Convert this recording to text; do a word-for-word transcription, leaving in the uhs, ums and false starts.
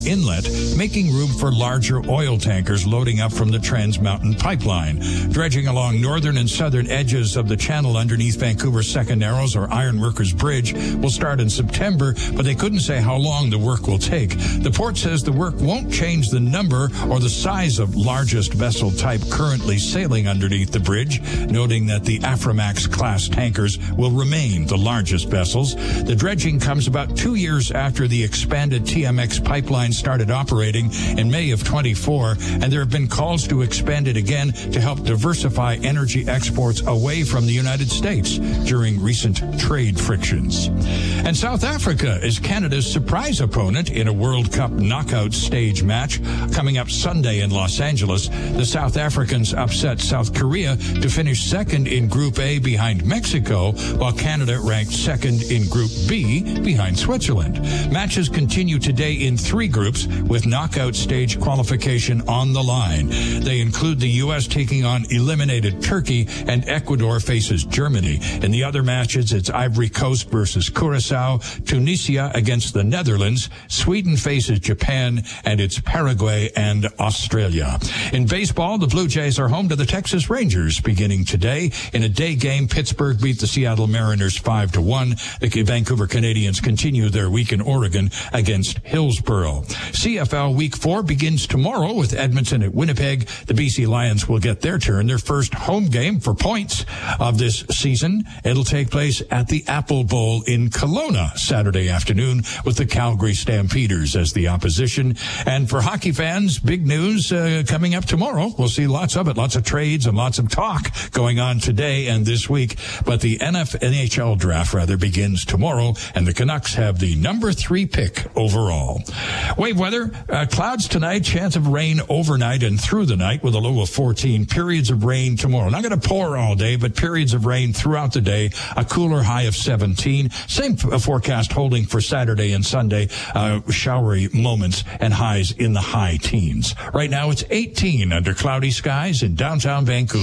inlet, making room for larger oil tankers loading up from the Trans Mountain Pipeline. Dredging along northern and southern edges of the channel underneath Vancouver's Second Narrows or Ironworkers Bridge will start in September, but they couldn't say how long the work will take. The port says the work won't change the number or the size of largest vessel type currently sailing underneath the bridge, noting that the Aframax class tankers will remain the largest vessels. The dredging comes about two years after the expanded T M X pipeline started operating in May of twenty-four, and there have been calls to expand it again to help diversify energy exports away from the United States during recent trade frictions. And South Africa is Canada's surprise opponent in a World Cup knockout stage match coming up Sunday in Los Angeles. The South Africans upset South Korea to finish second in Group A behind Mexico, while Canada ranked second in Group B behind Switzerland. Matches continue today in three groups with knockout stage qualification on the line. They include the U S taking on eliminated Turkey, and Ecuador faces Germany. In the other matches, it's Ivory Coast versus Curacao, Tunisia against the Netherlands, Sweden faces Japan, and it's Paraguay and Australia. In baseball, the Blue Jays are home to the Texas Rangers beginning today. In a day game, Pittsburgh beat the Seattle Mariners five to one. The Vancouver Canadians continue their week in Oregon against Hillsborough. C F L Week four begins tomorrow with Edmonton at Winnipeg. The B C Lions will get their turn, their first home game for points of this season. It'll take place at the Apple Bowl in Kelowna Saturday afternoon with the Calgary Stampeders as the opposition. And for hockey fans, big news uh, coming up tomorrow. We'll see lots of it, lots of trades and lots of talk going on today and this week. But the N H L draft, rather, begins tomorrow, and the Canucks have the number three pick overall. Wave weather, uh, clouds tonight, chance of rain overnight and through the night with a low of fourteen. Periods of rain tomorrow. Not going to pour all day, but periods of rain throughout the day. A cooler high of seventeen. Same f- forecast holding for Saturday and Sunday. Uh, showery moments and highs in the high teens. Right now it's eighteen under cloudy skies in downtown Vancouver.